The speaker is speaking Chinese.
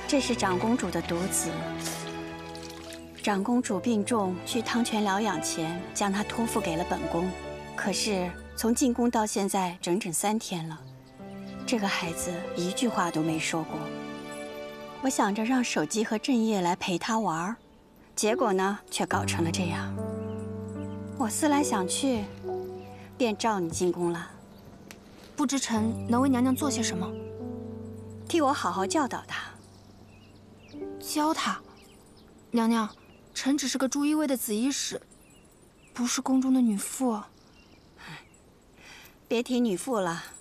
这是长公主的独子。长公主病重，去汤泉疗养前，将她托付给了本宫。可是从进宫到现在整整3天了，这个孩子一句话都没说过。我想着让手机和正业来陪她玩，结果呢，却搞成了这样。我思来想去，便召你进宫了。 不知臣能为娘娘做些什么？ 替我好好教导她。 教她？娘娘，臣只是个朱一卫的紫衣使，不是宫中的女妇。 别提女妇了，